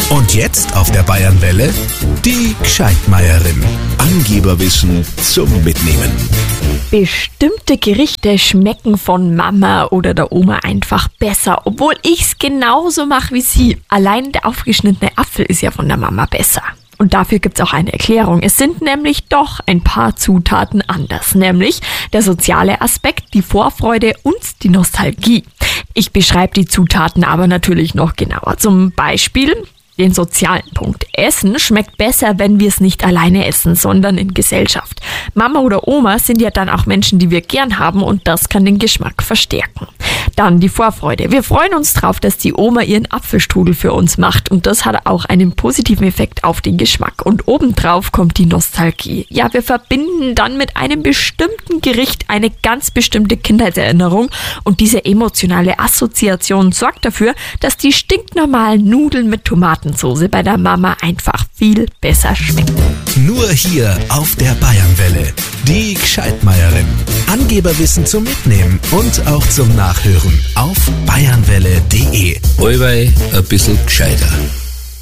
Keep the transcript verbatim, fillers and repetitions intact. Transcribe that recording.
Und jetzt auf der Bayernwelle die Gscheidmeierin. Angeberwissen zum Mitnehmen. Bestimmte Gerichte schmecken von Mama oder der Oma einfach besser, obwohl ich's genauso mache wie sie. Allein der aufgeschnittene Apfel ist ja von der Mama besser. Und dafür gibt's auch eine Erklärung. Es sind nämlich doch ein paar Zutaten anders, nämlich der soziale Aspekt, die Vorfreude und die Nostalgie. Ich beschreibe die Zutaten aber natürlich noch genauer. Zum Beispiel den sozialen Punkt. Essen schmeckt besser, wenn wir es nicht alleine essen, sondern in Gesellschaft. Mama oder Oma sind ja dann auch Menschen, die wir gern haben, und das kann den Geschmack verstärken. Dann die Vorfreude. Wir freuen uns drauf, dass die Oma ihren Apfelstrudel für uns macht, und das hat auch einen positiven Effekt auf den Geschmack. Und obendrauf kommt die Nostalgie. Ja, wir verbinden dann mit einem bestimmten Gericht eine ganz bestimmte Kindheitserinnerung, und diese emotionale Assoziation sorgt dafür, dass die stinknormalen Nudeln mit Tomatensoße bei der Mama einfach viel besser schmecken. Nur hier auf der Bayernwelle. Die Gscheidmeierin. Angeberwissen zum Mitnehmen und auch zum Nachhören auf bayernwelle punkt de. Allweil ein bisschen gescheiter.